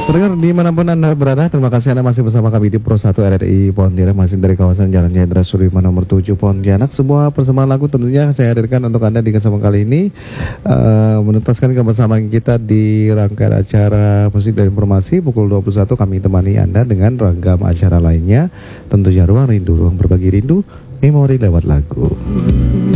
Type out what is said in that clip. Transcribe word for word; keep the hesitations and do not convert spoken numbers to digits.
Pendengar dimanapun Anda berada, terima kasih Anda masih bersama kami di Pro satu R R I Pontianak, masih dari kawasan Jalan Jenderal Sudirman nomor tujuh Pontianak. Sebuah persembahan lagu tentunya saya hadirkan untuk Anda di kesempatan kali ini, uh, menuntaskan kebersamaan kita di rangkaian acara musik dan informasi pukul dua puluh satu. Kami temani Anda dengan ragam acara lainnya, tentunya Ruang Rindu, ruang berbagi rindu, memori lewat lagu.